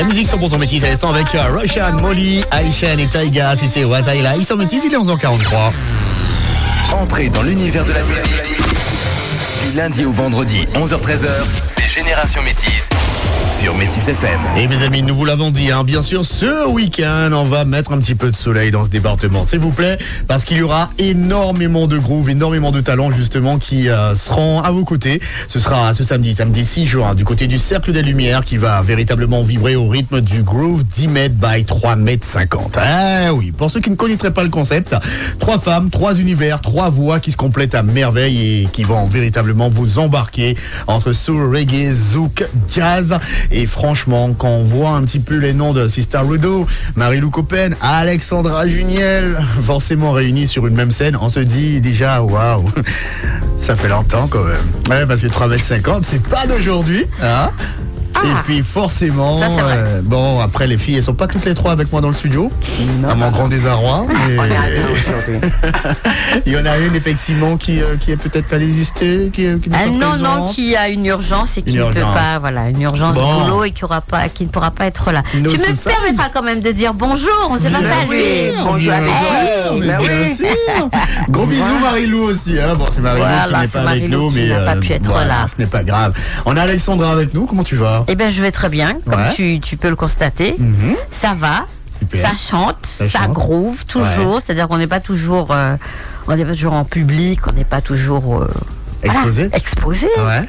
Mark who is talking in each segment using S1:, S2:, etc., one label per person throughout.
S1: La musique 100% métisse à l'instant avec Roshan, Molly, Aishan et Taiga. C'était Wataila. Ils sont métis, il est 11h43.
S2: Entrez dans l'univers de la musique. Du lundi au vendredi, 11h-13h, c'est Génération Métis sur Métis FM.
S1: Et mes amis, nous vous l'avons dit, bien sûr, ce week-end, on va mettre un petit peu de soleil dans ce département, s'il vous plaît, parce qu'il y aura énormément de grooves, énormément de talents, justement, qui seront à vos côtés. Ce sera ce samedi 6 juin, du côté du Cercle des Lumières, qui va véritablement vibrer au rythme du groove 10 mètres by 3 mètres 50. Ah oui, pour ceux qui ne connaîtraient pas le concept, 3 femmes, 3 univers, 3 voix qui se complètent à merveille et qui vont véritablement vous embarquer entre soul, reggae, zouk, jazz. Et franchement, quand on voit un petit peu les noms de Sister Rudo, Marie-Lou Coppen, Alexandra Juniel, forcément réunis sur une même scène, on se dit déjà, waouh, ça fait longtemps quand même. Ouais, parce que 3,50 m, c'est pas d'aujourd'hui, hein. Et puis forcément,
S3: ça, c'est vrai.
S1: bon, après les filles, elles sont pas toutes les 3 avec moi dans le studio, à mon grand désarroi. Il y en a une effectivement qui est peut-être pas désistée, qui n'est pas
S3: non, qui a une urgence et qui ne peut pas, voilà, une urgence de boulot et qui ne pourra pas être là. Tu me permettras quand même de dire bonjour, on s'est pas salué.
S1: Bonjour, bien sûr. Gros bisous Marie-Lou aussi. Bon, c'est Marie-Lou qui n'est pas avec nous, mais
S3: n'a pas pu être là.
S1: Ce n'est pas grave. On a Alexandra avec nous. Comment tu vas?
S3: Eh bien, je vais très bien, comme tu peux le constater. Ça va,
S1: super.
S3: Ça chante, ça groove toujours. Ouais. C'est-à-dire qu'on n'est pas toujours, en public, on n'est pas toujours exposé. Ouais.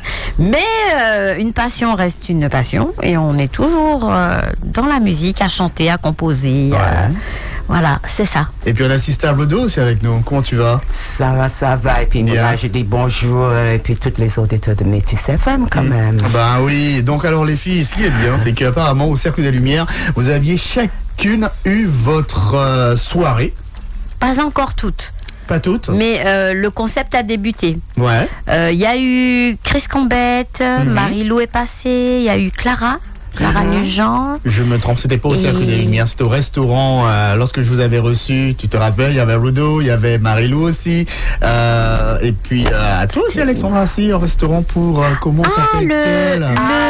S3: Mais une passion reste une passion et on est toujours dans la musique, à chanter, à composer. Voilà, c'est ça.
S1: Et puis on a Sister Rudo aussi avec nous. Comment tu vas?
S4: Ça va. Et puis là, je dis bonjour. Et puis toutes les auditeurs de Métis FM quand même.
S1: Ben oui. Donc alors les filles, ce qui est bien, c'est qu'apparemment au Cercle des Lumières, vous aviez chacune eu votre soirée.
S3: Pas encore toutes.
S1: Pas toutes.
S3: Mais le concept a débuté.
S1: Ouais.
S3: Il y a eu Chris Combette, Marie-Lou est passée, il y a eu Clara Nugent.
S1: Je me trompe, c'était pas au Cercle des Lumières, c'était au restaurant. Lorsque je vous avais reçu, tu te rappelles, il y avait Rudo, il y avait Marie-Lou aussi. Et puis, toi aussi, Alexandra, aussi, au restaurant pour, comment s'appelle-t-elle?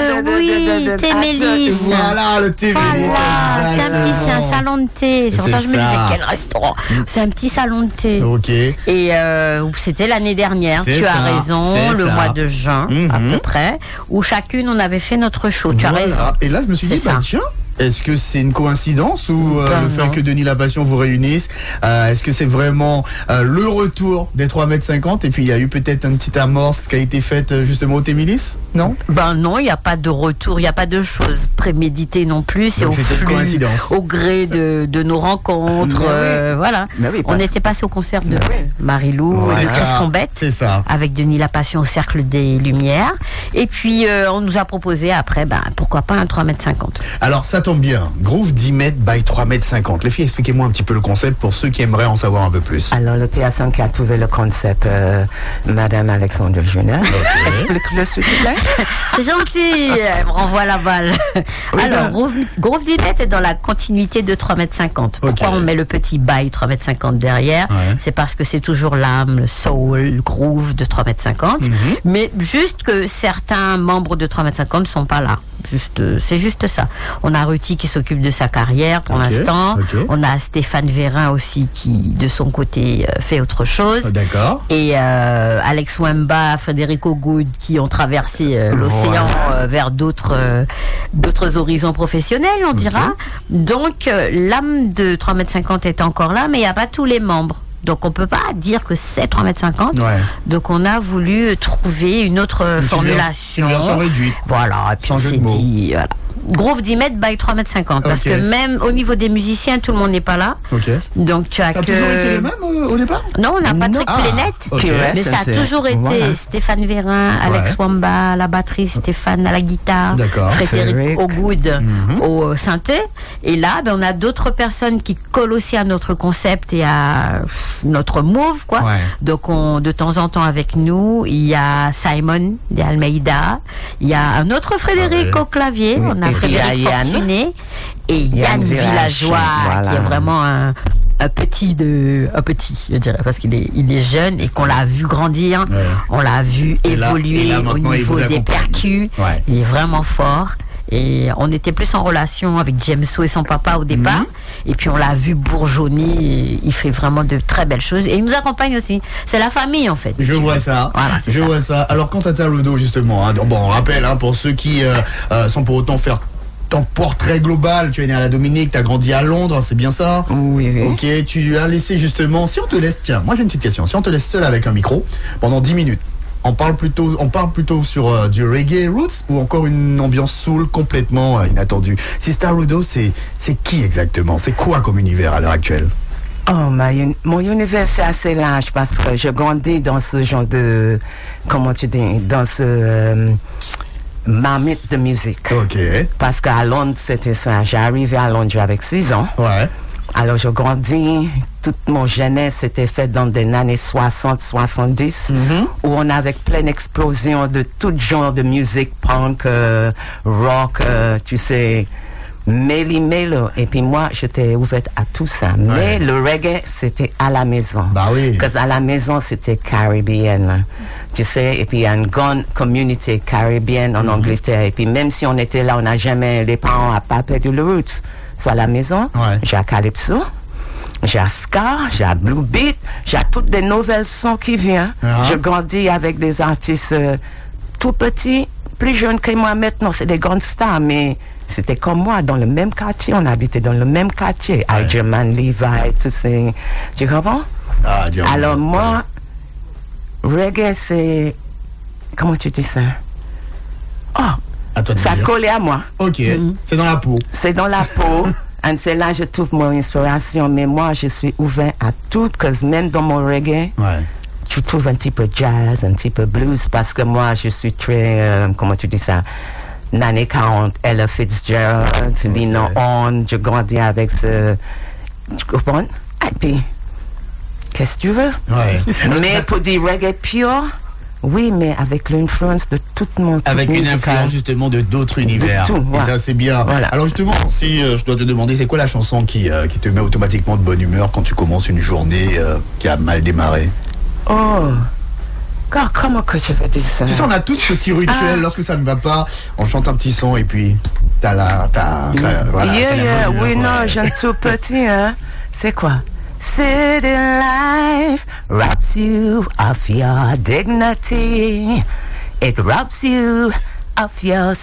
S3: Thé-Mélisse.
S1: Voilà, le Thé-Mélisse.
S3: C'est un salon de thé. C'est pour ça que je me disais, quel restaurant? C'est un petit salon de thé.
S1: Ok.
S3: Et c'était l'année dernière, tu as raison, le mois de juin, à peu près, où chacune, on avait fait notre show. Tu as raison.
S1: Et là, je me suis dit, tiens, est-ce que c'est une coïncidence ou le fait que Denis La Passion vous réunisse, est-ce que c'est vraiment le retour des 3,50 m? Et puis il y a eu peut-être une petite amorce qui a été faite justement au Témilis, non?
S3: Ben non, il n'y a pas de retour, il n'y a pas de choses préméditées non plus. C'est au flux, au gré de nos rencontres. Voilà. On était passé au concert de Marie-Lou et Chris Combette.
S1: C'est ça.
S3: Avec Denis La Passion au Cercle des Lumières. Et puis on nous a proposé après, pourquoi pas un 3,50 m.
S1: Alors ça tombe bien, Groove 10 mètres by 3,50 m. Les filles, expliquez-moi un petit peu le concept pour ceux qui aimeraient en savoir un peu plus.
S4: Alors le personne qui a trouvé le concept, Madame Alexandra Juniel. Explique-le s'il te plaît.
S3: C'est gentil, elle me renvoie la balle. Alors, Groove 10 mètres est dans la continuité de 3,50 m. Pourquoi on met le petit by 3,50 m derrière? C'est parce que c'est toujours l'âme, le soul, le groove de 3,50 m. Mais juste que certains membres de 3,50 m ne sont pas là. C'est juste ça. On a Ruti qui s'occupe de sa carrière pour l'instant. On a Stéphane Vérin aussi qui, de son côté, fait autre chose.
S1: D'accord.
S3: Et Alex Wemba, Frédérico Good qui ont traversé l'océan vers d'autres horizons professionnels, on dira. Donc, l'âme de 3,50 m est encore là, mais il n'y a pas tous les membres. Donc on ne peut pas dire que c'est 3,50 m. Donc on a voulu trouver une autre formulation.
S1: Une version réduite.
S3: Voilà, et puis on s'est dit, voilà. Groove 10 mètres by 3,50 m. Parce que même au niveau des musiciens, tout le monde n'est pas là. Donc tu as
S1: ça a toujours été les mêmes au départ?
S3: Non, on a Patrick Plénette. Mais ça a toujours été Stéphane Vérin, Alex Wamba à la batterie, Stéphane à la guitare, Frédéric Ogoud au synthé. Et là, on a d'autres personnes qui collent aussi à notre concept et à notre move, quoi. Donc de temps en temps avec nous, il y a Simon de Almeida, il y a un autre Frédéric au clavier, on a Frédéric Fortuné et Yann Villageois, qui est vraiment un petit, je dirais, parce qu'il est jeune et qu'on l'a vu grandir, on l'a vu évoluer au niveau des percus. Il est vraiment fort. Et on était plus en relation avec James So et son papa au départ. Et puis on l'a vu bourgeonner. Et il fait vraiment de très belles choses. Et il nous accompagne aussi. C'est la famille en fait.
S1: Je vois ça. Voilà, je vois ça. Alors quant à Tarudo justement, hein, bon, on rappelle pour ceux qui sont pour autant faire ton portrait global, tu es né à la Dominique, tu as grandi à Londres, c'est bien ça?
S4: Oui.
S1: Ok, tu as laissé justement, si on te laisse, tiens, moi j'ai une petite question, si on te laisse seul avec un micro pendant 10 minutes, on parle plutôt sur du reggae roots ou encore une ambiance soul complètement inattendue? Sister Rudo, c'est qui exactement? C'est quoi comme univers à l'heure actuelle?
S4: Mon univers c'est assez large parce que je grandis dans ce genre de, comment tu dis, dans ce marmite de musique.
S1: Ok.
S4: Parce qu'à Londres, c'était ça. J'ai arrivé à Londres avec 6 ans.
S1: Ouais.
S4: Alors, je grandis. Toute mon jeunesse c'était faite dans des années 60-70, où on avait pleine explosion de tout genre de musique, punk, rock, tu sais, Mello. Et puis moi, j'étais ouverte à tout ça. Mais le reggae, c'était à la maison.
S1: Bah oui.
S4: Parce qu'à la maison, c'était caribéenne. Tu sais, et puis il y a une grande communauté caribéenne en Angleterre. Et puis même si on était là, on n'a jamais, les parents n'ont pas perdu le roots. Soit à la maison, j'ai à Calypso, j'ai à Ska, j'ai à Blue Beat, j'ai à toutes des nouvelles sons qui viennent. Je grandis avec des artistes tout petits, plus jeunes que moi maintenant, c'est des grandes stars, mais c'était comme moi, dans le même quartier, on habitait dans le même quartier, avec German Levi, tout ces... Tu comprends? Alors moi, reggae, c'est... Comment tu dis ça? Ça collait à moi.
S1: Ok, c'est dans la peau.
S4: C'est dans la peau. Et c'est là que je trouve mon inspiration. Mais moi, je suis ouvert à tout, parce que même dans mon reggae, tu trouves un petit peu jazz, un petit peu blues, parce que moi, je suis très, comment tu dis ça, l'année 40, Ella Fitzgerald, Lina Horne, je grandis avec ce... Tu comprends? Et puis, qu'est-ce que tu veux? Mais pour du reggae pure, oui, mais avec l'influence de tout le monde.
S1: Avec une influence justement de d'autres univers.
S4: De tout,
S1: et ça, c'est bien. Voilà. Alors justement, si je dois te demander, c'est quoi la chanson qui te met automatiquement de bonne humeur quand tu commences une journée qui a mal démarré?
S4: Comment que je vais dire ça?
S1: Tu sais, on a tous ce petit rituel. Lorsque ça ne va pas, on chante un petit son et puis voilà,
S4: oui, non, j'aime tout petit, hein. C'est quoi? City life robs you of your dignity. It robs you of your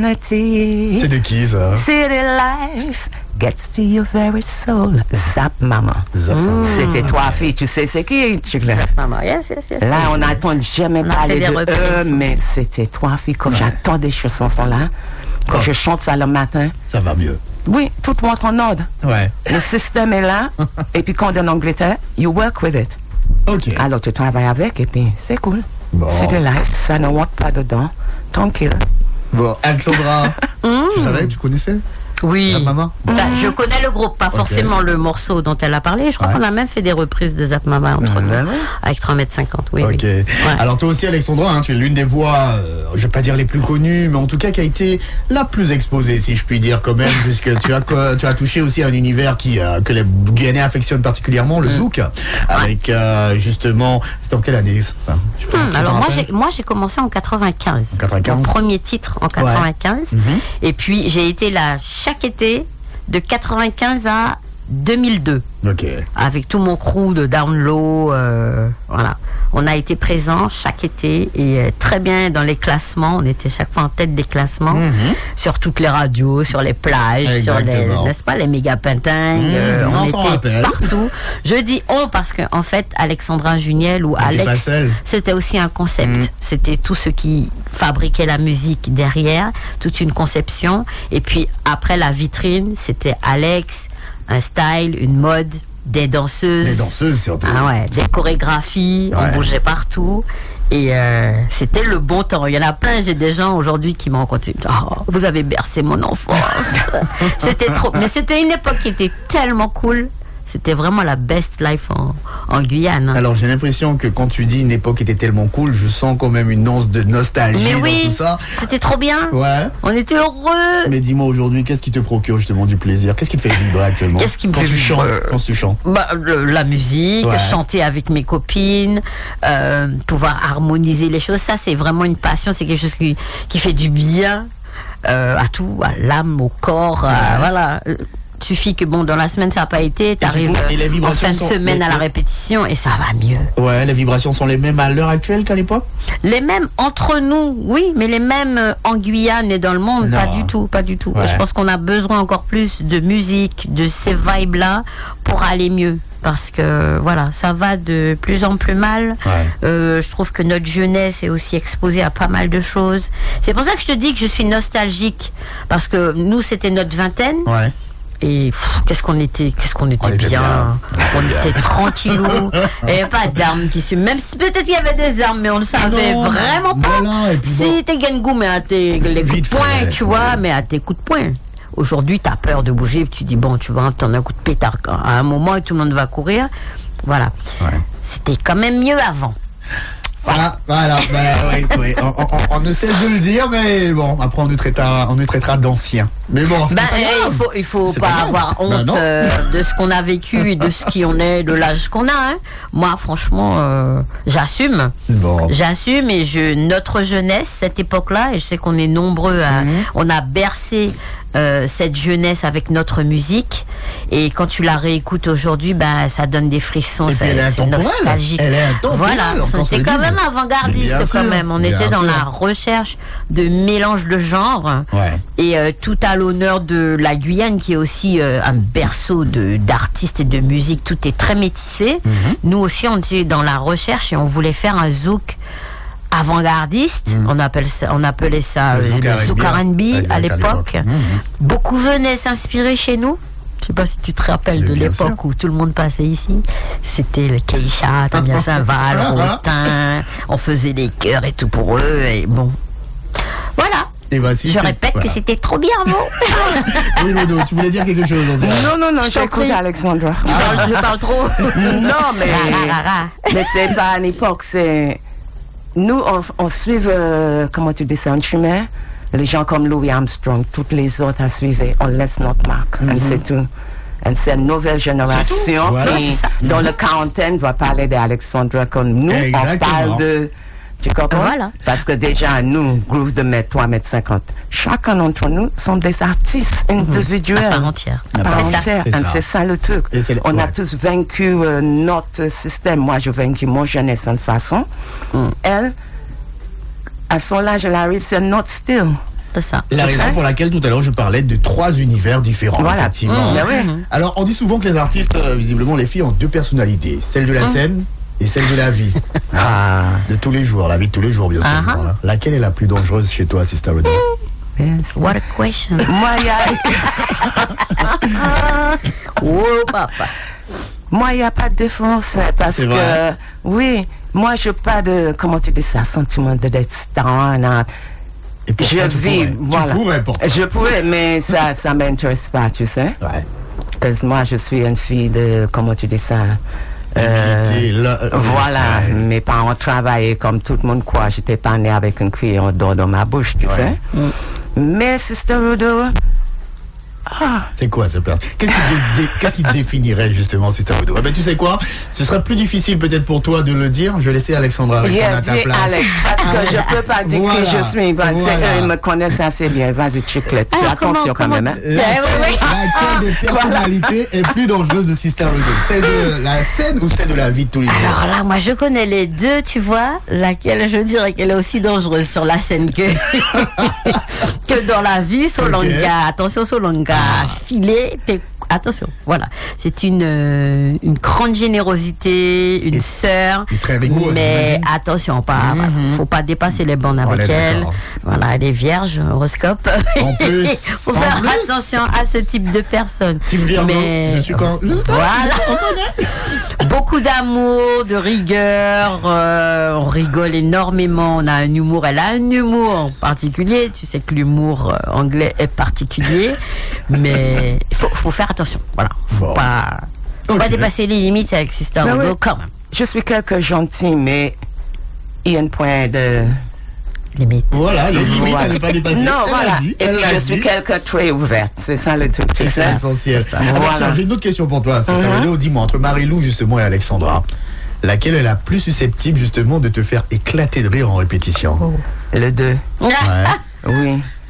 S4: sanity.
S1: C'est de qui ça?
S4: City life gets to your very soul. Zap Mama. C'était trois filles, tu sais c'est qui?
S3: Zap Mama, yes.
S4: Là, on n'entend jamais parler de eux, mais c'était trois filles. Quand j'entends des chansons là, quand je chante ça le matin,
S1: ça va mieux.
S4: Oui, tout monte en ordre. Le système est là. Et puis quand on est en Angleterre, you work with it.
S1: Ok.
S4: Alors tu travailles avec et puis c'est cool. C'est de life, ça ne rentre pas dedans. Tranquille.
S1: Bon, Alexandra, tu savais, tu connaissais?
S3: Oui.
S1: Zap Mama?
S3: Je connais le groupe, pas forcément le morceau dont elle a parlé. Je crois qu'on a même fait des reprises de Zap Mama entre nous, avec 3,50 m. Oui.
S1: Ok. Alors toi aussi, Alexandra, hein, tu es l'une des voix, je vais pas dire les plus connues, mais en tout cas qui a été la plus exposée, si je puis dire quand même, puisque tu as touché aussi à un univers que les Guyanais affectionnent particulièrement, le zouk, avec justement, c'était en quelle année?
S3: Alors moi j'ai commencé en 95. Mon premier titre en 95. Et puis j'ai été là chaque été de 95 à 2002. Avec tout mon crew de Down Low, voilà. On a été présents chaque été et très bien dans les classements. On était chaque fois en tête des classements sur toutes les radios, sur les plages, sur les, n'est-ce pas, les méga pintingues. On était partout. Je dis on parce que en fait, Alexandra Juniel ou Alex, c'était aussi un concept. C'était tout ce qui fabriquait la musique derrière, toute une conception. Et puis après la vitrine, c'était Alex, un style, une mode, des danseuses.
S1: Des danseuses surtout.
S3: Des chorégraphies, on bougeait partout. Et c'était le bon temps. Il y en a plein, j'ai des gens aujourd'hui qui m'ont raconté vous avez bercé mon enfance. C'était trop. Mais c'était une époque qui était tellement cool. C'était vraiment la best life en Guyane.
S1: Alors j'ai l'impression que quand tu dis une époque était tellement cool, je sens quand même une once de nostalgie dans tout ça.
S3: C'était trop bien. On était heureux.
S1: Mais dis-moi aujourd'hui, qu'est-ce qui te procure justement du plaisir? Qu'est-ce qui te fait vibrer actuellement?
S3: Qu'est-ce qui me fait
S1: vibrer quand tu chantes?
S3: La musique, chanter avec mes copines, pouvoir harmoniser les choses. Ça c'est vraiment une passion, c'est quelque chose qui fait du bien. à tout, à l'âme, au corps, voilà. Suffit que dans la semaine ça n'a pas été, t'arrives en fin de semaine à la répétition et ça va mieux.
S1: Ouais, les vibrations sont les mêmes à l'heure actuelle qu'à l'époque?
S3: Les mêmes entre nous, oui, mais les mêmes en Guyane et dans le monde, pas du tout. Ouais. Je pense qu'on a besoin encore plus de musique, de ces vibes-là pour aller mieux. Parce que voilà, ça va de plus en plus mal. Je trouve que notre jeunesse est aussi exposée à pas mal de choses. C'est pour ça que je te dis que je suis nostalgique. Parce que nous, c'était notre vingtaine.
S1: Ouais.
S3: Et qu'est-ce qu'on était bien. On était tranquillou. Il n'y avait pas d'armes qui se... Même si peut-être il y avait des armes, mais on ne savait vraiment pas. Si t'es gangou, mais à tes coups de poing, tu vois, mais à tes coups de poing. Aujourd'hui, tu as peur de bouger, tu dis, tu vas entendre un coup de pétard à un moment et tout le monde va courir. Voilà. Ouais. C'était quand même mieux avant.
S1: Ça, voilà. Oui. On ne cesse de le dire, mais bon, après on nous traitera d'anciens. Mais bon,
S3: il faut pas avoir honte de ce qu'on a vécu et de ce qui on est, de l'âge qu'on a. Hein. Moi, franchement, j'assume. Bon. J'assume et notre jeunesse, cette époque-là, et je sais qu'on est nombreux on a bercé cette jeunesse avec notre musique, et quand tu la réécoutes aujourd'hui, ça donne des frissons, c'est nostalgique.
S1: Elle est intemporelle.
S3: Voilà, c'était quand même avant-gardiste quand même. On était dans la recherche de mélange de genres, et tout à l'honneur de la Guyane qui est aussi un berceau d'artistes et de musique. Tout est très métissé. Nous aussi, on était dans la recherche et on voulait faire un zouk avant-gardiste, on appelait ça le zouk R&B à l'époque. Beaucoup venaient s'inspirer chez nous. Je sais pas si tu te rappelles de l'époque où tout le monde passait ici. C'était le Keisha, Tania Saval, Rotin. On faisait des chœurs et tout pour eux. Et bon, voilà.
S1: Et voici
S3: je répète que c'était trop bien, vous.
S1: Oui, Modo, tu voulais dire quelque chose?
S4: Non, j'écoute Alexandra.
S3: Je parle trop.
S4: Non, mais c'est pas une époque, c'est... Nous, on suit, comment tu dis ça, un chemin. Les gens comme Louis Armstrong, toutes les autres à suivre, on laisse notre marque. Et c'est tout. Et c'est une nouvelle génération qui, dans la quarantaine, va parler d'Alexandra comme nous. On parle de... Tu comprends? Voilà. Parce que déjà, nous, Groove de 3,50 m, chacun d'entre nous sont des artistes individuels.
S3: À part entière.
S4: C'est ça le truc. On a tous vaincu notre système. Moi, j'ai vaincu mon jeunesse en façon. Elle, à son âge, elle arrive, c'est notre style.
S3: C'est ça.
S1: La raison pour laquelle tout à l'heure je parlais de 3 univers différents. Voilà. Effectivement. Alors, on dit souvent que les artistes, visiblement, les filles ont 2 personnalités. Celle de la scène et celle de la vie. De tous les jours, la vie de tous les jours, bien sûr. Voilà. Laquelle est la plus dangereuse chez toi, Sister Rudo?
S3: What a question.
S4: Moi, il n'y a pas de différence parce que, oui, moi, je n'ai pas de, comment tu dis ça, sentiment d'être star.
S1: Et pour
S4: je vis, voilà.
S1: Je
S4: pourrais, mais ça ne m'intéresse pas, tu sais. Parce que moi, je suis une fille de, comment tu dis ça, voilà, mes parents travaillaient comme tout le monde croit. J'étais pas née avec une cuillère en dehors dans ma bouche, tu sais. Mais Sister Rudo,
S1: c'est quoi ce père? Qu'est-ce qui définirait justement Sister Rudo? Tu sais quoi? Ce serait plus difficile peut-être pour toi de le dire. Je vais laisser Alexandra répondre à ta place.
S4: Alex, parce que je peux pas dire qui je suis. Ils me connaissent assez bien. Vas-y, Chiclette. Fais attention quand même.
S1: Laquelle des personnalités est plus dangereuse de Sister Rudo? Celle de la scène ou celle de la vie de tous les jours?
S3: Alors là, moi je connais les deux, tu vois. Laquelle je dirais qu'elle est aussi dangereuse sur la scène que dans la vie. Solonga, attention Solonga. Filer, attention, voilà. C'est une grande générosité, une sœur.
S1: Très rigoureuse.
S3: Mais attention, faut pas dépasser les bornes avec elle. Voilà, elle est vierge, horoscope.
S1: En plus,
S3: faut faire attention à ce type de personne.
S1: Team Virgo, je suis quand.
S3: Voilà. Beaucoup d'amour, de rigueur. On rigole énormément. On a un humour. Elle a un humour particulier. Tu sais que l'humour anglais est particulier. Mais il faut faire attention. Voilà. Faut pas dépasser les limites avec Sister Rudo quand même.
S4: Je suis quelqu'un gentil, mais il y a un point de
S1: limite. Voilà, il y a une limite à ne pas dépasser.
S4: Non, voilà. Et puis je suis quelqu'un très ouvert. C'est ça le truc.
S1: C'est ça l'essentiel. Tiens, j'ai une autre question pour toi, Sister Rudo. Dis-moi, entre Marie-Lou justement et Alexandra, laquelle est la plus susceptible justement de te faire éclater de rire en répétition?
S4: Le 2.
S1: Ouais.
S4: Oui.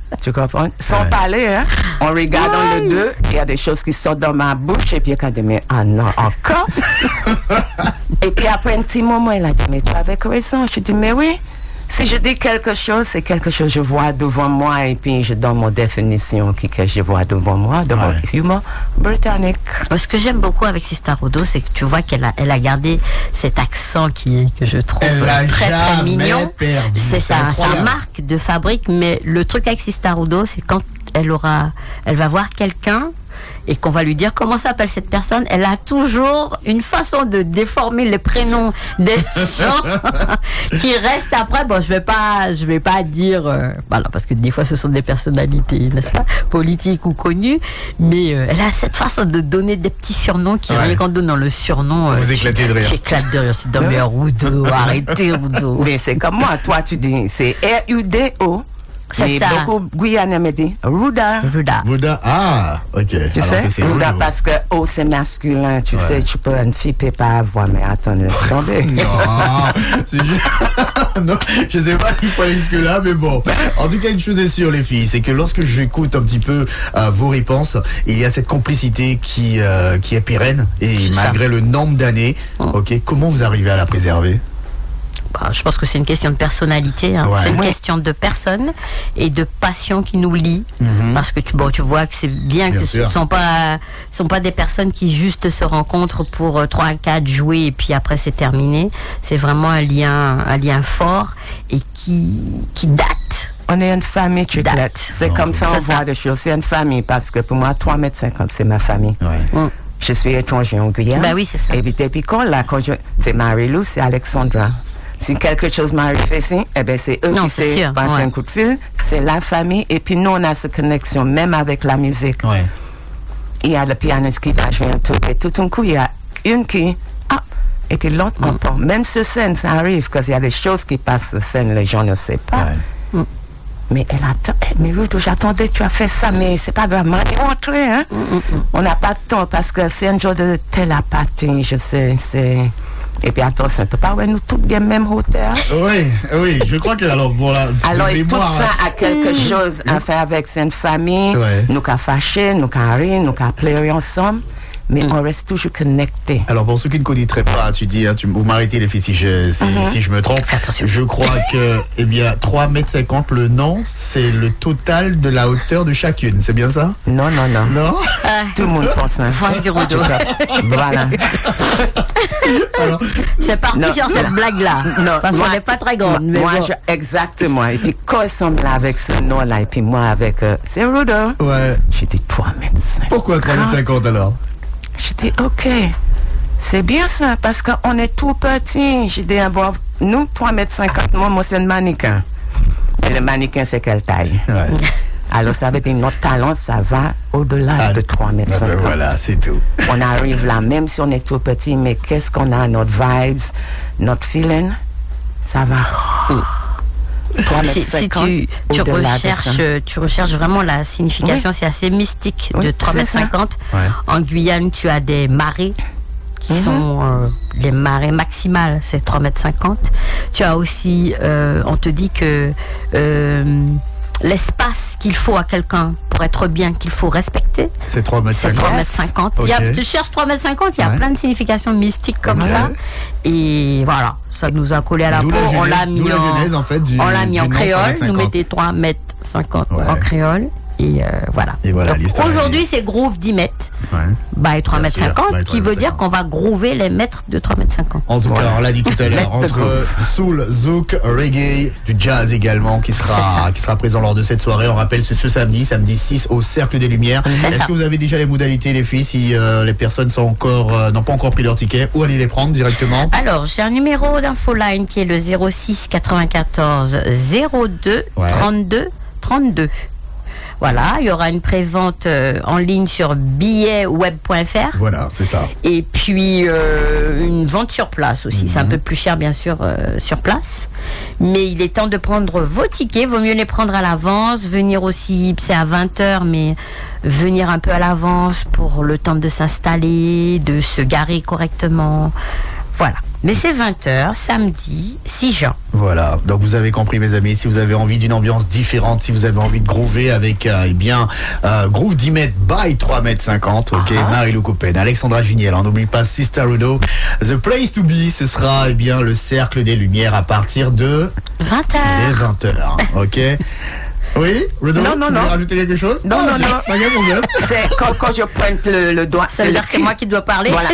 S4: Tu comprends? Sans parler, hein? En regardant les deux, il y a des choses qui sortent dans ma bouche et puis il a dit, mais ah non, encore? Et puis après un petit moment, il a dit, mais tu avais raison. Je dis, mais oui. Si je dis quelque chose, c'est quelque chose que je vois devant moi et puis je donne mon définition que je vois devant moi, de mon humour britannique.
S3: Ce que j'aime beaucoup avec Sista Rodo, c'est que tu vois qu'elle a gardé cet accent que je trouve très mignon. C'est sa marque de fabrique, mais le truc avec Sista Rodo, c'est quand elle va voir quelqu'un et qu'on va lui dire comment s'appelle cette personne, elle a toujours une façon de déformer les prénoms des gens qui restent après. Bon, je vais pas dire, voilà, parce que des fois ce sont des personnalités, n'est-ce pas, politiques ou connues, mais elle a cette façon de donner des petits surnoms qui, rien qu'en donnant le surnom,
S1: vous éclatez de rire.
S3: J'éclate de rire. Je dis, mais Rudo, arrêtez Rudo.
S4: Mais c'est comme moi, toi tu dis, c'est R-U-D-O. Mais beaucoup Guyanais me disent Ruda.
S1: Ah, ok.
S4: Tu sais, Ruda parce que c'est masculin. Tu sais, une fille peut pas avoir, mais attends, laisse tomber.
S1: Non, je sais pas s'il faut aller jusque-là, mais bon. En tout cas, une chose est sûre, les filles, c'est que lorsque j'écoute un petit peu vos réponses, il y a cette complicité qui est pérenne et malgré le nombre d'années. Ok, comment vous arrivez à la préserver?
S3: Je pense que c'est une question de personnalité, hein. C'est une question de personne et de passion qui nous lie. Parce que tu vois que c'est bien que ce ne sont pas des personnes qui juste se rencontrent pour 3-4 jouer et puis après c'est terminé. C'est vraiment un lien fort et qui date.
S4: On est une famille, tu date. C'est comme ça on voit des choses. C'est une famille parce que pour moi 3,50 m, c'est ma famille. Je suis étranger en Guyane.
S3: Ben oui, c'est ça.
S4: Et puis depuis c'est Marie-Lou, c'est Alexandra. Si quelque chose m'arrive ici, c'est eux qui se passent un coup de fil. C'est la famille. Et puis nous, on a cette connexion, même avec la musique. Il y a le pianiste qui va jouer un truc. Et tout d'un coup, il y a une qui... et puis l'autre entend. Même sur scène, ça arrive. Parce qu'il y a des choses qui passent sur scène, les gens ne savent pas. Mais elle attend. Mais Rudo, j'attendais, tu as fait ça, mais c'est pas grave. Rentrez, hein? On n'a pas de temps parce que c'est un genre de télépathie, je sais. Et puis attention, tu parles, nous tous bien même hauteur.
S1: Oui, je crois que alors
S4: tout ça a quelque chose à faire avec cette famille. Nous qu'à fâcher, nous qu'à rire, nous qu'à pleurer ensemble. Mais on reste toujours connectés.
S1: Alors pour ceux qui ne connaîtraient pas, tu dis, vous m'arrêtez les filles si je me trompe. Je crois que 3,50 m, le nom, c'est le total de la hauteur de chacune, c'est bien ça?
S4: Non.
S1: Non?
S4: Tout le monde pense. Voilà.
S3: Alors, c'est parti sur cette blague-là. Non, parce qu'on n'est pas très grande. Mais
S4: exactement. Et puis quand ils sont là avec ce nom-là, et puis moi avec... c'est Rudo. J'ai dit 3,50 m.
S1: Pourquoi 3,50 m alors?
S4: J'ai dit, ok, c'est bien ça, parce qu'on est tout petit. J'ai dit, nous, 3,50 m, moi, c'est un mannequin. Et le mannequin, c'est quelle taille? Alors, ça veut dire, notre talent, ça va au-delà de 3,50 m.
S1: Voilà, c'est tout.
S4: On arrive là, même si on est tout petit, mais qu'est-ce qu'on a, notre vibes, notre feeling, ça va...
S3: Si tu recherches vraiment la signification, c'est assez mystique de 3,50 m. En Guyane, tu as des marées qui sont les marées maximales, c'est 3,50 m. Tu as aussi, on te dit que l'espace qu'il faut à quelqu'un pour être bien, qu'il faut respecter,
S1: c'est 3,50
S3: m. Tu cherches 3,50 m, il y a plein de significations mystiques comme ça. Et voilà. Ça nous a collé à la peau. On l'a mis en créole. Nous mettez 3,50 m en créole. Et voilà. Aujourd'hui, c'est groove 10 mètres. By 3,50 m, qui veut dire qu'on va groover les mètres de 3,50 m.
S1: En tout cas, on l'a dit tout à l'heure, entre soul, zouk, reggae, du jazz également, qui sera présent lors de cette soirée. On rappelle, c'est ce samedi 6 au Cercle des Lumières. Est-ce que vous avez déjà les modalités, les filles, si les personnes n'ont pas encore pris leur ticket, où aller les prendre directement?
S3: Alors, j'ai un numéro d'infoline qui est le 06 94 02 32 32. Voilà, il y aura une prévente en ligne sur billetweb.fr.
S1: Voilà, c'est ça.
S3: Et puis une vente sur place aussi. C'est un peu plus cher, bien sûr, sur place. Mais il est temps de prendre vos tickets. Vaut mieux les prendre à l'avance. Venir aussi, c'est à 20h, mais venir un peu à l'avance pour le temps de s'installer, de se garer correctement. Voilà. Mais c'est 20h, samedi 6 juin.
S1: Voilà, donc vous avez compris mes amis, si vous avez envie d'une ambiance différente, si vous avez envie de groover avec Groove 10 mètres by 3 mètres 50, ok, Marie-Lou Coppen, Alexandra Juniel, on n'oublie pas Sister Rudo, The Place to Be, ce sera le Cercle des Lumières à partir de
S3: 20h.
S1: Dès 20h, ok. Oui, Rudo, tu veux rajouter quelque chose?
S4: Non. C'est quand je pointe le doigt,
S3: ça veut dire que c'est moi qui dois parler.
S4: Voilà.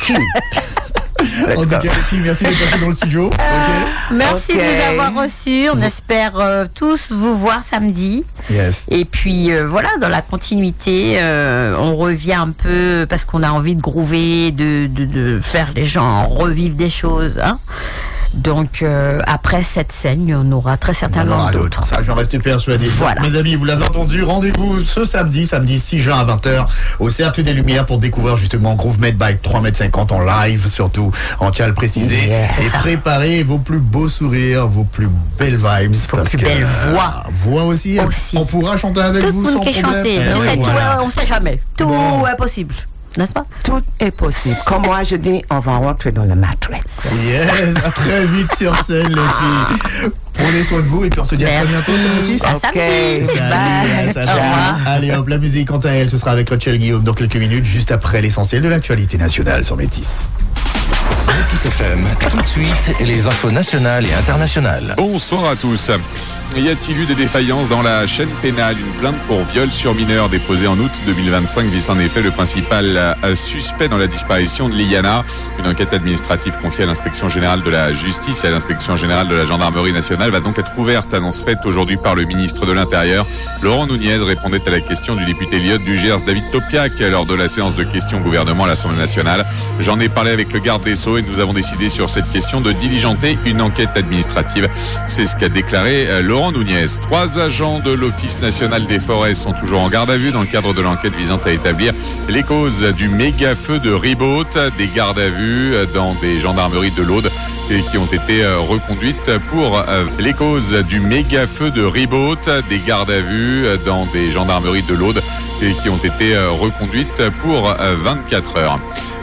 S1: En tout cas, les filles, merci d'être passées dans le studio.
S3: Merci de nous avoir reçus. On espère tous vous voir samedi.
S1: Yes.
S3: Et puis voilà, dans la continuité, on revient un peu parce qu'on a envie de groover, de faire les gens revivre des choses. Hein. Donc après cette scène, il y en aura très certainement d'autres.
S1: Ça, j'en reste persuadé.
S3: Voilà.
S1: Mes amis, vous l'avez entendu, rendez-vous ce samedi 6 juin à 20h au Cercle des Lumières pour découvrir justement Groove Made by 3 mètres 50 en live, surtout, on tient à le préciser. Et préparez vos plus beaux sourires, vos plus belles vibes.
S3: Vos plus belles voix.
S1: Voix aussi. On pourra chanter avec vous sans problème.
S3: Chanter. On sait jamais. Tout est possible. N'est-ce pas?
S4: Tout est possible. Comme moi, je dis, on va rentrer dans le Matrix.
S1: Yes, à très vite sur scène, les filles. Prenez soin de vous et puis on se dit à très bientôt sur Métis.
S3: Salut.
S1: Allez hop, la musique quant à elle, ce sera avec Rachel Guillaume dans quelques minutes, juste après l'essentiel de l'actualité nationale sur Métis.
S2: Métis FM, tout de suite, et les infos nationales et internationales.
S5: Bonsoir à tous. Y a-t-il eu des défaillances dans la chaîne pénale? Une plainte pour viol sur mineur déposée en août 2025 vise en effet le principal suspect dans la disparition de Liana. Une enquête administrative confiée à l'inspection générale de la justice et à l'inspection générale de la gendarmerie nationale va donc être ouverte. Annonce faite aujourd'hui par le ministre de l'Intérieur. Laurent Nunez répondait à la question du député Lyotte du Gers David Topiac lors de la séance de questions au gouvernement à l'Assemblée nationale. J'en ai parlé avec le garde des Sceaux et nous avons décidé sur cette question de diligenter une enquête administrative. C'est ce qu'a déclaré Laurent Nunez. 3 agents de l'Office national des forêts sont toujours en garde à vue dans le cadre de l'enquête visant à établir les causes du méga feu de Ribaute. Des gardes à vue dans des gendarmeries de l'Aude et qui ont été reconduites pour les causes du méga feu de Ribaute. Des gardes à vue dans des gendarmeries de l'Aude et qui ont été reconduites pour 24 heures.